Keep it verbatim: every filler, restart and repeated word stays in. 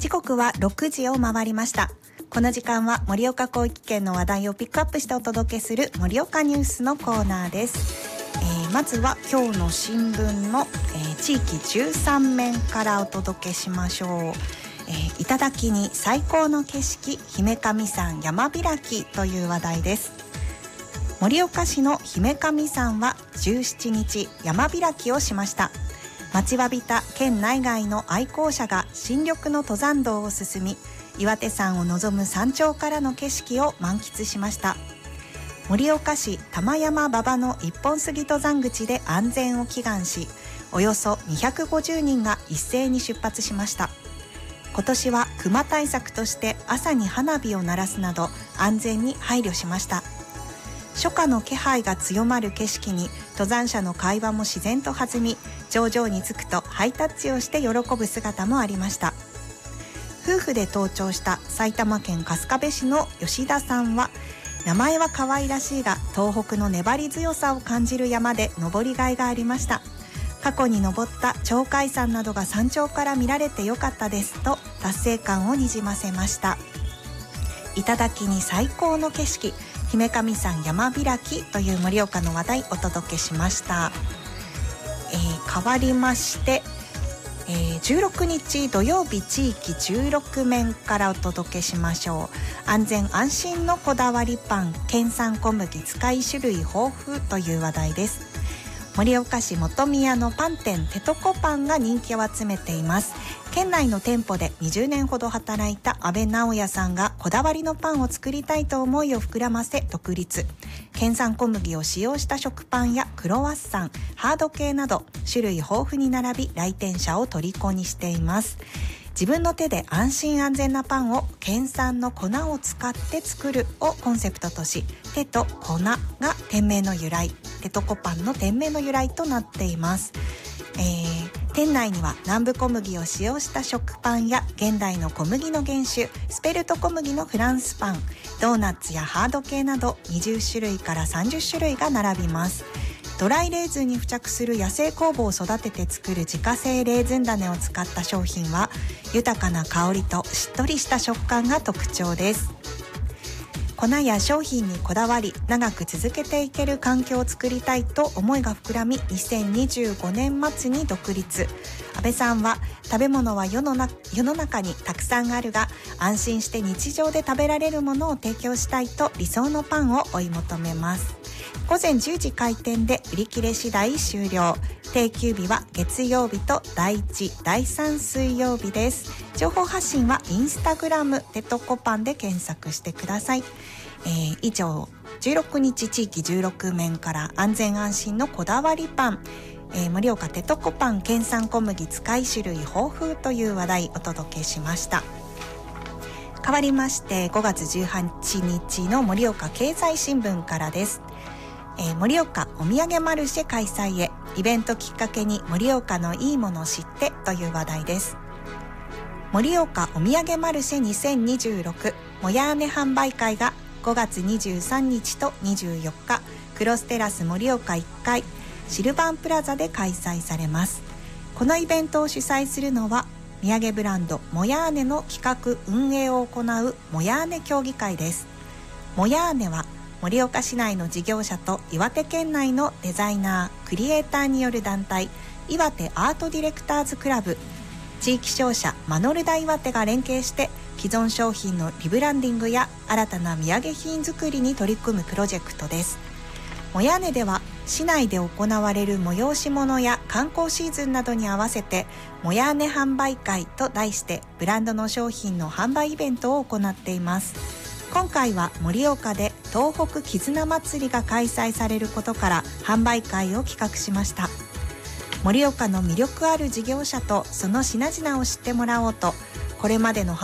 時刻はろくじを回りました。この時間は盛岡広域圏の話題をピックアップしてお届けする盛岡ニュースのコーナーです。えー、まずは今日の新聞の、えー、地域じゅうさん面からお届けしましょう。えー、頂に最高の景色姫神山山開きという話題です。盛岡市の姫神山はじゅうしちにち山開きをしました。待ちわびた県内外の愛好者が新緑の登山道を進み、岩手山を望む山頂からの景色を満喫しました。盛岡市玉山馬場の一本杉登山口で安全を祈願し、およそにひゃくごじゅうにんが一斉に出発しました。今年は熊対策として朝に花火を鳴らすなど安全に配慮しました。初夏の気配が強まる景色に登山者の会話も自然と弾み、頂上に着くとハイタッチをして喜ぶ姿もありました。夫婦で登頂した埼玉県春日部市の吉田さんは、名前は可愛らしいが東北の粘り強さを感じる山で登りがいがありました。過去に登った鳥海山などが山頂から見られてよかったですと達成感をにじませました。頂に最高の景色姫神山山開きという盛岡の話題お届けしました。えー、変わりまして、えー、じゅうろくにち土曜日地域じゅうろく面からお届けしましょう。安全安心のこだわりパン県産小麦使い種類豊富という話題です。盛岡市本宮のパン店てとこパンが人気を集めています。県内の店舗でにじゅうねんほど働いた安倍直也さんがこだわりのパンを作りたいと思いを膨らませ独立。県産小麦を使用した食パンやクロワッサン、ハード系など種類豊富に並び来店者を虜にしています。自分の手で安心安全なパンを県産の粉を使って作るをコンセプトとし、手と粉が店名の由来、てとこパンの店名の由来となっています。えー、店内には南部小麦を使用した食パンや現代の小麦の原種スペルト小麦のフランスパン、ドーナツやハード系などにじゅっしゅるいからさんじゅっしゅるいが並びます。ドライレーズンに付着する野生酵母を育てて作る自家製レーズン種を使った商品は豊かな香りとしっとりした食感が特徴です。粉や商品にこだわり長く続けていける環境を作りたいと思いが膨らみ、にせんにじゅうごねん末に独立。安倍さんは食べ物は世のな世の中にたくさんあるが安心して日常で食べられるものを提供したいと理想のパンを追い求めます。午前じゅうじ開店で売り切れ次第終了。定休日は月曜日とだいいち、だいさん水曜日です。情報発信はインスタグラムてとこパンで検索してください。えー、以上じゅうろくにち地域じゅうろく面から安全安心のこだわりパン、えー、盛岡てとこパン県産小麦使い種類豊富という話題お届けしました。変わりましてごがつじゅうはちにちの盛岡経済新聞からです。えー、盛岡お土産マルシェ開催へ、イベントきっかけに盛岡のいいものを知ってという話題です。盛岡お土産マルシェにせんにじゅうろくもやーね販売会がごがつにじゅうさんにちとにじゅうよっかクロステラス盛岡いっかいシルバンプラザで開催されます。このイベントを主催するのは土産ブランドもやーねの企画運営を行うもやーね協議会です。もやーねは盛岡市内の事業者と岩手県内のデザイナークリエイターによる団体岩手アートディレクターズクラブ、地域商社マノルダ岩手が連携して既存商品のリブランディングや新たな土産品作りに取り組むプロジェクトです。もやねでは市内で行われる催し物や観光シーズンなどに合わせてもやね販売会と題してブランドの商品の販売イベントを行っています。今回は盛岡で東北絆祭りが開催されることから販売会を企画しました。盛岡の魅力ある事業者とその品々を知ってもらおうと、これまでの